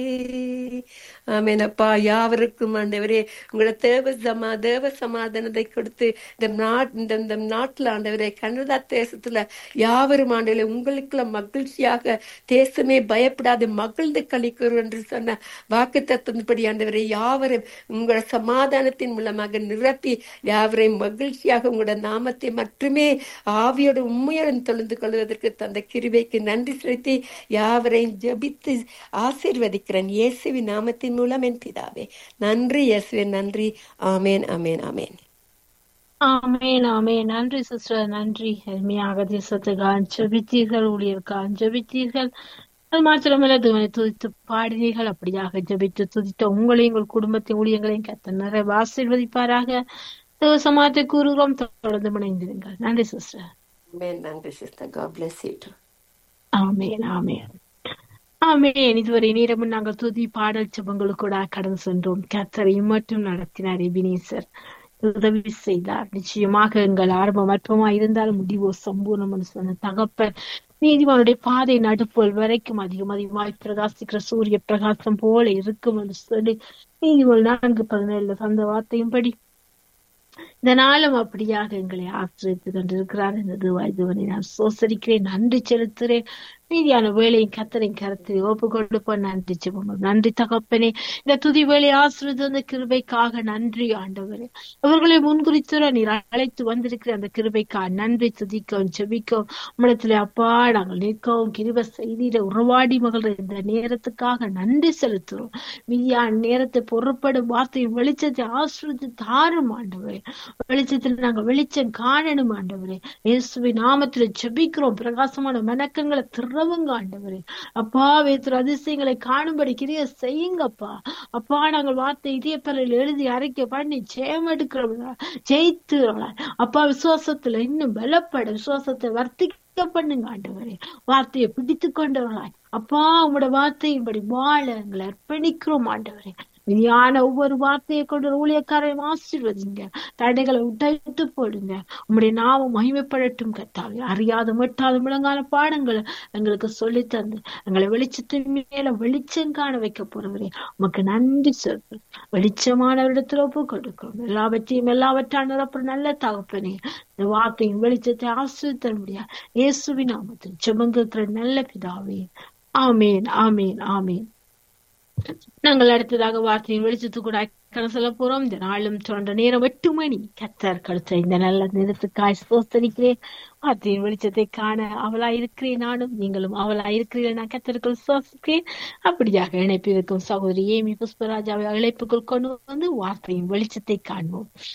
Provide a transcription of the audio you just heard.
ஆமென் அப்பா. யாவருக்கும் ஆண்டவரே உங்களோட தேவ சமாதானத்தை கொடுத்து இந்த நாட்டுல ஆண்டவரே கனடா தேசத்துல யாவரும் ஆண்டவரே உங்களுக்குள்ள மகிழ்ச்சியாக தேசமே பயப்படாது மகிழ்ந்து கழிக்கிறோம் என்று சொன்ன வாக்கு தத்துவப்படி ஆண்டவரே யாவரும் உங்களோட சமாதானத்தின் மூலமாக நிரப்பி யாவரையும் மகிழ்ச்சியாக உங்களோட நாமத்தை மட்டுமே ஆவியோட உண்மையுடன் தொழுந்து கொள்வதற்கு தந்த கிருபைக்கு நன்றி செலுத்தி யாவரையும் ஜெபித்து ஆசீர்வதிக்கிறேன் இயேசுவின் நாமத்தின் மூலம் என் பிதாவே. நன்றி இயேசுவே, நன்றி. ஆமேன் ஆமேன் ஆமேன். ஆமேன் ஆமேன். நன்றி சிஸ்டர், நன்றி. அருமையாக தேசத்துக்காக ஜெபித்தீர்கள், ஊழியருக்காக ஜெபித்தீர்கள். அது மாத்திரமல்ல தேவனை துதித்து பாடினீர்கள். அப்படியாக ஜெபித்து துதித்த உங்களையும் உங்கள் குடும்பத்தின் ஊழியங்களையும் கர்த்தர் நிறைய ஆசீர்வதிப்பாராக. தேவ சமாதத்தை கூறுகிறோம். தொடர்ந்து இணைந்திருங்கள். நன்றி சிஸ்டர். ஆமென். நன்றி sister. God bless you too. ஆமேன் ஆமேன் ஆமேன். இதுவரை நேரமும் நாங்கள் துதி பாடல் ஜெபங்களுக்கு கூட கடந்து சென்றோம். கர்த்தரை மட்டும் நடத்தினார் எபினேசர், உதவி செய்தார். நிச்சயமாக எங்கள் ஆரம்பம் அற்பமாய் இருந்தாலும் முடிவோ சம்பூர்ணம் என்று சொன்ன தகப்பன் நீதிமானுடைய பாதை நடுப்போல் வரைக்கும் அதிகமாய் பிரகாசிக்கிற சூரிய பிரகாசம் போல இருக்கும் என்று சொல்லி நீதிமொழி 4:17 அந்த வார்த்தையும் படி இந்த நாளும் அப்படியாக எங்களை ஆசிரியத்துக் கொண்டிருக்கிறார். இந்த தேவனை நான் சோசரிக்கிறேன், நன்றி செலுத்துகிறேன். மீதியான வேலையும் கர்த்தரின் கரத்தில் ஒப்பு கொடுப்போம். நன்றி ஜெபம். நன்றி தகப்பனே, இந்த துதி வேலை ஆசிரியர் அந்த கிருபைக்காக நன்றி ஆண்டவரே. அவர்களை முன்குறித்துற நீர் அழைத்து வந்திருக்கிற அந்த கிருபைக்காக நன்றி. துதிக்கவும் ஜெபிக்கவும் உம்மிடத்திலே அப்பா நாங்கள் நிற்கவும் கிருபை செய்திட உறவாடி மகள் இந்த நேரத்துக்காக நன்றி செலுத்துறோம். மீதியான நேரத்தை பொறுப்படும் வார்த்தையின் வெளிச்சத்தை ஆசிரியத்து தாரும் ஆண்டவரே. வெளிச்சத்தில் நாங்கள் வெளிச்சம் காணணும் ஆண்டவரே. இயேசுவின் நாமத்துல ஜெபிக்கிறோம். பிரகாசமான மனக்கங்களை திறவுங்க ஆண்டவரே. அப்பா வேற்று அதிசயங்களை காணும்படி கிரிய செய்யுங்கப்பா. அப்பா நாங்கள் வார்த்தை இதய பலரில் எழுதி அறிக்கை பண்ணி ஜெயம் எடுக்கிறவங்களா, ஜெயித்துறவங்களா அப்பா விசுவாசத்துல இன்னும் பலப்பட விசுவாசத்தை வர்த்திக்க பண்ணுங்க ஆண்டவரே. வார்த்தையை பிடித்து கொண்டவர்களாய் அப்பா உங்களோட வார்த்தையின்படி வாழ எங்களை அர்ப்பணிக்கிறோம் ஆண்டவரே. விதியான ஒவ்வொரு வார்த்தையை கொண்டு ஊழியக்காரையும் ஆசீர்வதிங்க. தடைகளை உடைத்து போடுங்க. உம்முடைய நாமம் மகிமைப்படட்டும் கர்த்தாவே. அறியாத மட்டாத முழங்கால பாடங்களை எங்களுக்கு சொல்லி தந்து எங்களை வெளிச்சத்தின் மேல வெளிச்சம் காண வைக்க போறவரே உமக்கு நன்றி சொல்றேன். வெளிச்சமானவரிடத்துல ஒப்பு கொடுக்கிறோம். எல்லாவற்றான நிரப்புற நல்ல தகப்பனே. இந்த வார்த்தையின் வெளிச்சத்தை ஆசிரியத்த முடியாது இயேசுவின் நாமத்தில் ஜெபங்கிற நல்ல பிதாவே. ஆமேன் ஆமேன் ஆமேன். நாங்கள் அடுத்ததாக வார்த்தையின் வெளிச்சத்துக்கு கூட சொல்ல போறோம். இந்த நாளும் தொடர்ந்த நேரம் 8 மணி. கர்த்தர் கொடுத்த இந்த நல்ல நேரத்துக்காய் ஸ்தோத்திரிக்கிறேன். வார்த்தையின் வெளிச்சத்தை காண அவளாயிருக்கிறேன். நானும் நீங்களும் அவளாயிருக்கிறீர்கள். நான் கர்த்தருக்குள் சுவாசிக்கிறேன். அப்படியாக இணைப்பிருக்கும் சகோதரி ஏமி புஷ்பராஜாவை இழைப்புக்குள் கொண்டு வந்து வார்த்தையின் வெளிச்சத்தை காண்போம்.